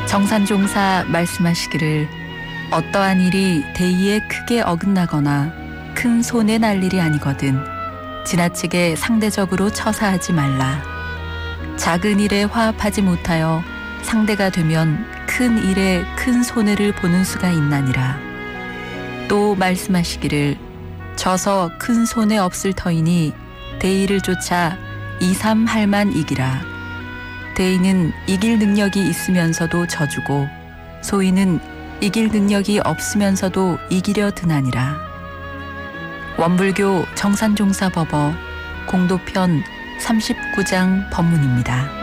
정산종사 말씀하시기를 어떠한 일이 대의에 크게 어긋나거나 큰 손해 날 일이 아니거든 지나치게 상대적으로 처사하지 말라. 작은 일에 화합하지 못하여 상대가 되면 큰 일에 큰 손해를 보는 수가 있나니라. 또 말씀하시기를 져서 큰 손해 없을 터이니 대의를 쫓아 2-3 할만 이기라. 대의는 이길 능력이 있으면서도 져주고 소위는 이길 능력이 없으면서도 이기려 드나니라. 원불교 정산종사법어 공도편 39장 법문입니다.